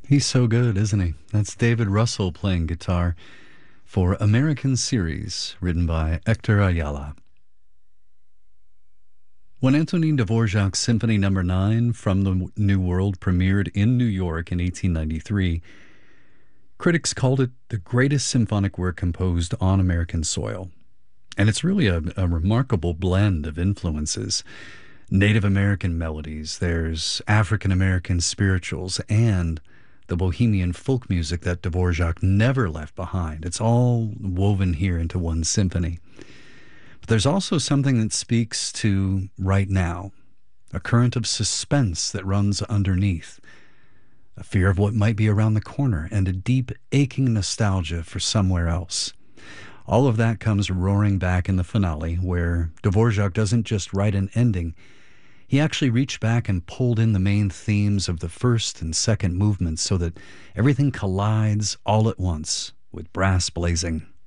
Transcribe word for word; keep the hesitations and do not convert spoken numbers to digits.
He's so good, isn't he? That's David Russell playing guitar for American Series, written by Hector Ayala. When Antonin Dvorak's Symphony Number nine from the New World premiered in New York in eighteen ninety-three, critics called it the greatest symphonic work composed on American soil. And it's really a, a remarkable blend of influences. Native American melodies, there's African American spirituals, and the bohemian folk music that Dvorak never left behind. It's all woven here into one symphony. But there's also something that speaks to right now, a current of suspense that runs underneath, a fear of what might be around the corner, and a deep, aching nostalgia for somewhere else. All of that comes roaring back in the finale, where Dvorak doesn't just write an ending. He actually reached back and pulled in the main themes of the first and second movements so that everything collides all at once with brass blazing.